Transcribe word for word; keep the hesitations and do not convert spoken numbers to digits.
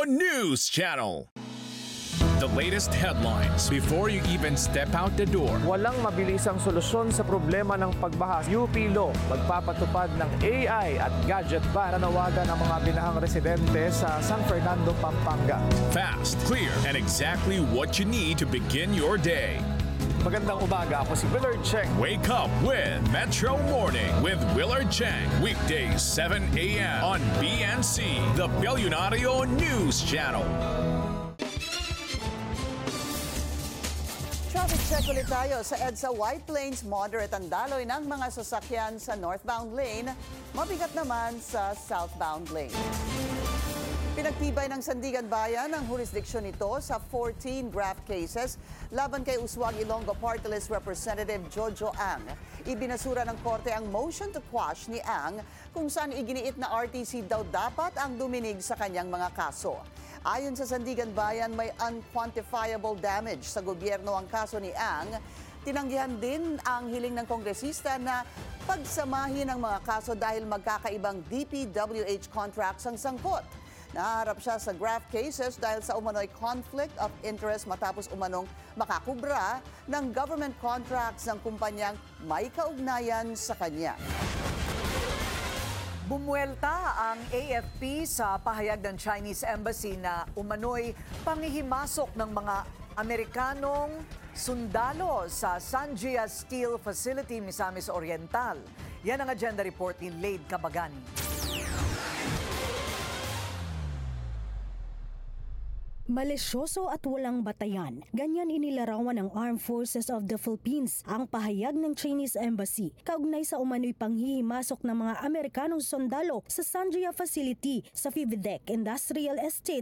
Billionario News Channel. The latest headlines before you even step out the door. Walang mabilisang solusyon sa problema ng pagbaha. U P Law magpapatupad ng A I at gadget ban na nawagan ng mga binahang residente sa San Fernando, Pampanga. Fast, clear, and exactly what you need to begin your day. Magandang umaga, ako si Willard Cheng. Wake up with Metro Morning with Willard Cheng. Weekdays seven a.m. on B N C, the Billionario News Channel. Traffic check ulit tayo sa EDSA White Plains. Moderate ang daloy ng mga sasakyan sa northbound lane. Mabigat naman sa southbound lane. Pinagtibay ng Sandigan Bayan ang jurisdiksyon nito sa fourteen graft cases laban kay Uswag Ilonggo Party List Representative Jojo Ang. Ibinasura ng korte ang motion to quash ni Ang kung saan iginiit na R T C daw dapat ang duminig sa kanyang mga kaso. Ayon sa Sandigan Bayan, may unquantifiable damage sa gobyerno ang kaso ni Ang. Tinanggihan din ang hiling ng kongresista na pagsamahin ang mga kaso dahil magkakaibang D P W H contracts ang sangkot. Naharap siya sa graft cases dahil sa umano'y conflict of interest matapos umanong makakubra ng government contracts ng kumpanyang may kaugnayan sa kanya. Bumuelta ang A F P sa pahayag ng Chinese Embassy na umano'y panghihimasok ng mga Amerikanong sundalo sa Sanjia Steel Facility, Misamis Oriental. Yan ang agenda report ni Lade Cabagani. Malisyoso at walang batayan. Ganyan inilarawan ng Armed Forces of the Philippines ang pahayag ng Chinese Embassy kaugnay sa umano'y panghihimasok ng mga Amerikanong sundalo sa Sanjia Facility sa Fividec Industrial Estate